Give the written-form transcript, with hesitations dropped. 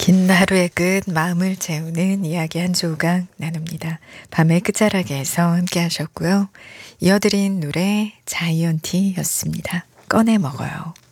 긴 하루의 끝 마음을 재우는 이야기 한 조각 나눕니다. 밤의 끝자락에서 함께 하셨고요. 이어드린 노래 자이언티였습니다. 꺼내 먹어요.